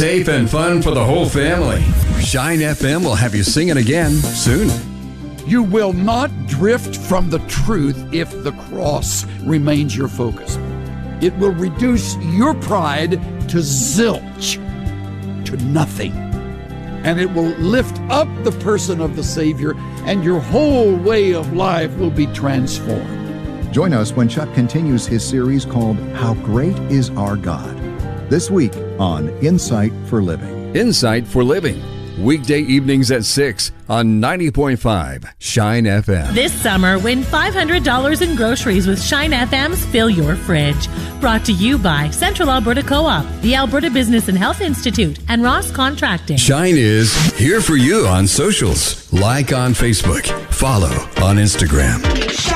safe and fun for the whole family. Shine FM will have you singing again soon. You will not drift from the truth if the cross remains your focus. It will reduce your pride to zilch, to nothing. And it will lift up the person of the Savior, and your whole way of life will be transformed. Join us when Chuck continues his series called How Great Is Our God? This week on Insight for Living. Insight for Living. Weekday evenings at 6 on 90.5 Shine FM. This summer, win $500 in groceries with Shine FM's Fill Your Fridge. Brought to you by Central Alberta Co-op, the Alberta Business and Health Institute, and Ross Contracting. Shine is here for you on socials. Like on Facebook. Follow on Instagram.